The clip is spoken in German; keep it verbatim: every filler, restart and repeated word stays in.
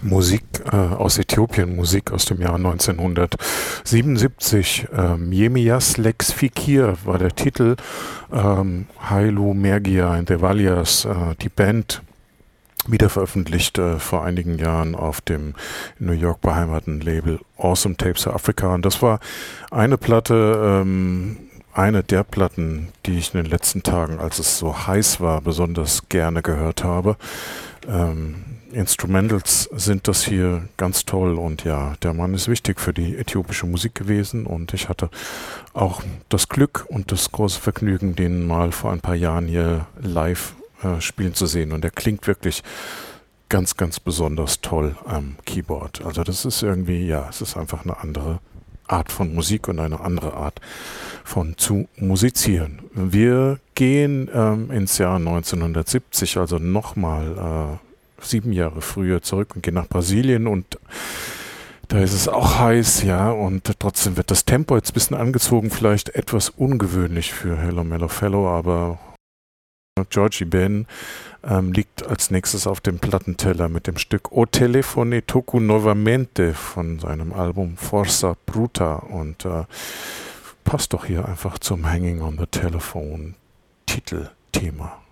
Musik äh, aus Äthiopien, Musik aus dem Jahr neunzehnhundertsiebenundsiebzig. Ähm, Yemias Lex Fikir war der Titel. Ähm, Hailu Mergia and the Valias, äh, die Band, wieder veröffentlicht äh, vor einigen Jahren auf dem in New York beheimateten Label Awesome Tapes of Africa. Und das war eine Platte, ähm, eine der Platten, die ich in den letzten Tagen, als es so heiß war, besonders gerne gehört habe. Ähm, Instrumentals sind das hier ganz toll und ja, der Mann ist wichtig für die äthiopische Musik gewesen und ich hatte auch das Glück und das große Vergnügen, den mal vor ein paar Jahren hier live äh, spielen zu sehen und er klingt wirklich ganz, ganz besonders toll am Keyboard. Also das ist irgendwie, ja, es ist einfach eine andere Art von Musik und eine andere Art von zu musizieren. Wir gehen ähm, ins Jahr neunzehnhundertsiebzig, also nochmal äh, sieben Jahre früher zurück und gehen nach Brasilien und da ist es auch heiß, ja, und trotzdem wird das Tempo jetzt ein bisschen angezogen, vielleicht etwas ungewöhnlich für Hello Mellow Fellow, aber Georgie Ben ähm, liegt als nächstes auf dem Plattenteller mit dem Stück O Telefone Toku Novamente von seinem Album Forza Bruta und äh, passt doch hier einfach zum Hanging on the Telephone Titelthema.